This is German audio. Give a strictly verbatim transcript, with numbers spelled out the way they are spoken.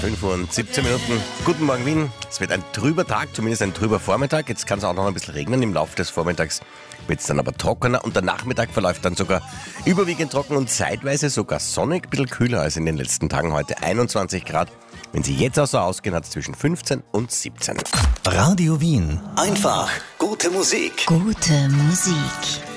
fünf Uhr und siebzehn Minuten. Guten Morgen Wien. Es wird ein trüber Tag, zumindest ein trüber Vormittag. Jetzt kann es auch noch ein bisschen regnen. Im Laufe des Vormittags wird es dann aber trockener und der Nachmittag verläuft dann sogar überwiegend trocken und zeitweise sogar sonnig. Ein bisschen kühler als in den letzten Tagen. Heute einundzwanzig Grad. Wenn Sie jetzt auch so ausgehen, hat es zwischen fünfzehn und siebzehn. Radio Wien. Einfach gute Musik. Gute Musik.